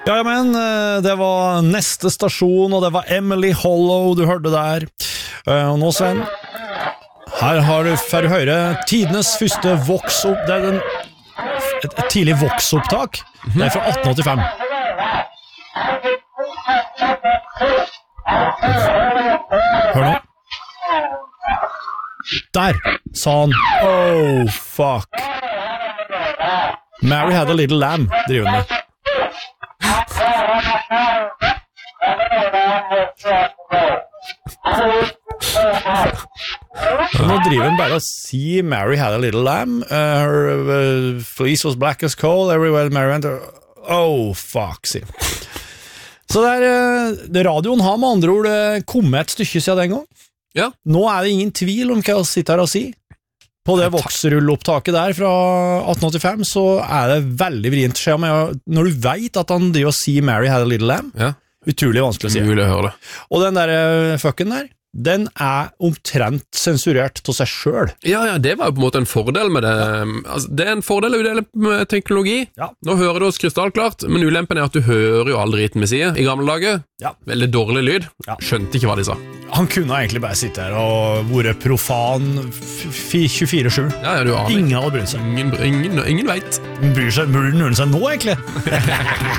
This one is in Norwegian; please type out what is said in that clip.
Ja, men det var neste stasjon, og det var Emily Hollow du hørte der. Og nå, Sven, her har du for høyre tidenes første voksopp. Det er et tidlig voksopptak. Det er fra 1885. Hør nå. Der sa han oh fuck Mary had a little lamb driver han med. Nå driver han bare å si Mary had a little lamb, her fleece was black as coal, everywhere Mary went. Oh fuck, sier han. Så radioen har med andre ord kommet et stykke siden den gang. Ja. Nå er det ingen tvil om hva jeg sitter her og sier. På det voksrullopptaket der fra 1885 så er det veldig vrient skje med, når du vet at han driver og sier Mary had a little lamb, Ja. Utrolig vanskelig å si. Mulig å høre det. Og den der fucken der, den er omtrent sensurert til seg selv. Ja, det var jo på en måte en fordel med det. Altså, det er en fordel og ulempe med teknologi. Ja. Nå hører du oss krystallklart, men ulempen er at du hører jo aldri driten vi sier. I gamle dager, Ja. veldig dårlig lyd. Ja. Skjønte ikke hva de sa. Han kunne egentlig bare sitte her og vært profan 24/7. Ja, du aner. Ingen hadde brydd seg. Ingen vet. Bryr noen seg nå, egentlig?